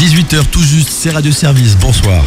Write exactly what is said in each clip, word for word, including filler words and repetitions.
dix-huit heures tout juste, c'est Radio Service. Bonsoir.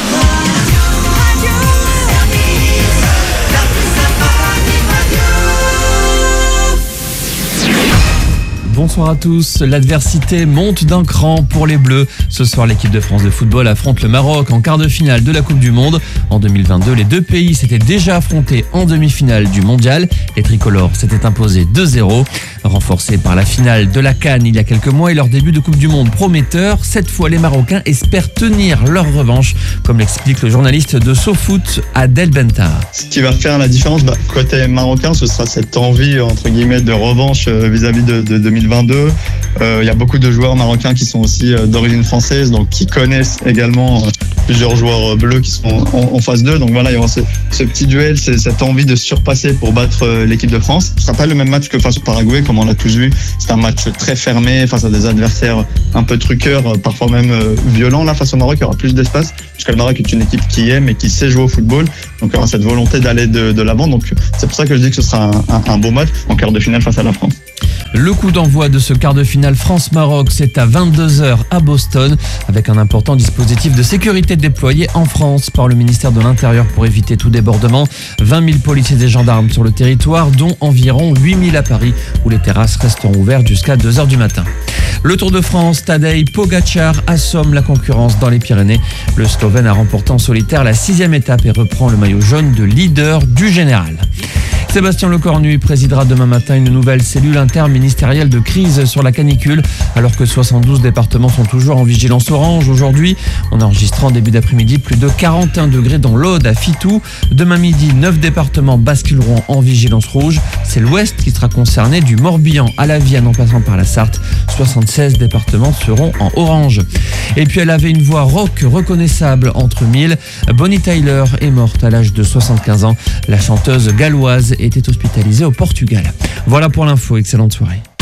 Bonsoir à tous. L'adversité monte d'un cran pour les Bleus. Ce soir, l'équipe de France de football affronte le Maroc en quart de finale de la Coupe du Monde. En deux mille vingt-deux, les deux pays s'étaient déjà affrontés en demi-finale du Mondial. Les tricolores s'étaient imposés deux zéro. Renforcés par la finale de la CAN il y a quelques mois et leur début de Coupe du Monde prometteur, cette fois les Marocains espèrent tenir leur revanche, comme l'explique le journaliste de SoFoot, Adel Bentar. Ce qui va faire la différence bah, côté marocain, ce sera cette envie entre guillemets de revanche euh, vis-à-vis de, de deux mille vingt-deux. Il euh, y a beaucoup de joueurs marocains qui sont aussi euh, d'origine française, donc qui connaissent également euh, plusieurs joueurs euh, bleus qui sont en, en phase deux. Donc voilà, il y aura ce, ce petit duel, c'est cette envie de surpasser pour battre euh, l'équipe de France. Ce sera pas le même match que face au Paraguay, comme on l'a tous vu. C'est un match très fermé face à des adversaires un peu truqueurs, parfois même euh, violents. Là, face au Maroc, il y aura plus d'espace, puisque le Maroc est une équipe qui aime et qui sait jouer au football. Donc il y aura cette volonté d'aller de, de l'avant. Donc c'est pour ça que je dis que ce sera un, un, un beau match en quart de finale face à la France. Le coup d'envoi de ce quart de finale France-Maroc, c'est à vingt-deux heures à Boston, avec un important dispositif de sécurité déployé en France par le ministère de l'Intérieur pour éviter tout débordement. vingt mille policiers et gendarmes sur le territoire, dont environ huit mille à Paris, où les terrasses resteront ouvertes jusqu'à deux heures du matin. Le Tour de France, Tadej Pogačar assomme la concurrence dans les Pyrénées. Le Slovène a remporté en solitaire la sixième étape et reprend le maillot jaune de leader du général. Sébastien Lecornu présidera demain matin une nouvelle cellule interministérielle de crise sur la canicule, alors que soixante-douze départements sont toujours en vigilance orange. Aujourd'hui, on enregistre en début d'après-midi plus de quarante et un degrés dans l'Aude à Fitou. Demain midi, neuf départements basculeront en vigilance rouge. C'est l'Ouest qui sera concerné, du Morbihan à la Vienne en passant par la Sarthe. soixante-seize départements seront en orange. Et puis elle avait une voix rock reconnaissable entre mille. Bonnie Tyler est morte à l'âge de soixante-quinze ans. La chanteuse galloise était hospitalisée au Portugal. Voilà pour l'info, excellente soirée.